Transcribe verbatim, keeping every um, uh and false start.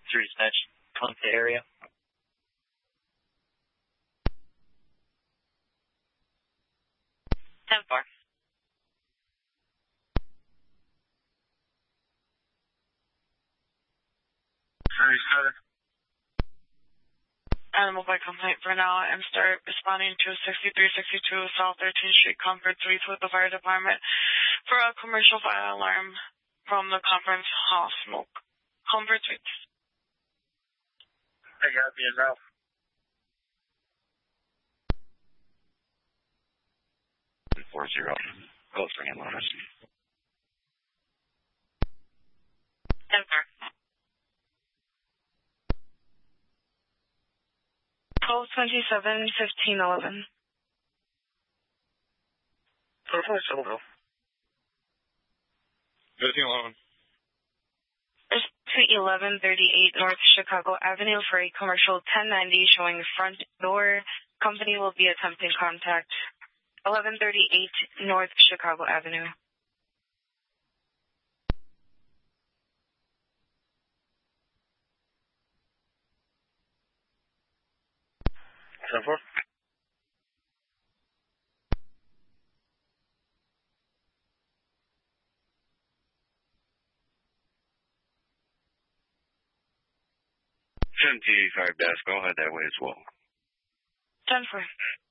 three snitch, come to the area. ten four. thirty-seven. Animal by complaint for now. I'm start responding to sixty-three sixty-two South thirteenth Street, Comfort Suites with the fire department for a commercial fire alarm from the conference hall smoke. Comfort Suites. I got you now. Four zero. Close for ambulance. ten four. twelve twenty-seven fifteen eleven. Purple Silver. fifteen eleven. Street eleven thirty-eight North Chicago Avenue for a commercial ten ninety showing front door. Company will be attempting contact. eleven thirty-eight North Chicago Avenue. ten four. ten T five dash, go ahead that way as well. ten four.